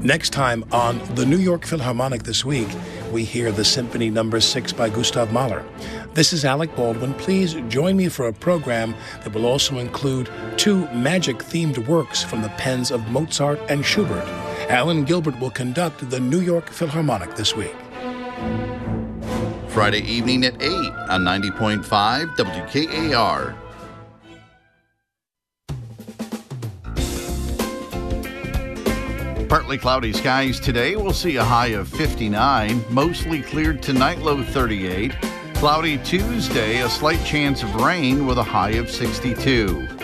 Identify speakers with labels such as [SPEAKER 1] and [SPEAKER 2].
[SPEAKER 1] Next time on the New York Philharmonic this week, we hear the Symphony No. 6 by Gustav Mahler. This is Alec Baldwin. Please join me for a program that will also include 2 magic-themed works from the pens of Mozart and Schubert. Alan Gilbert will conduct the New York Philharmonic this week.
[SPEAKER 2] Friday evening at 8 on 90.5 WKAR. Partly cloudy skies today. We'll see a high of 59. Mostly cleared tonight, low 38. Cloudy Tuesday, a slight chance of rain with a high of 62.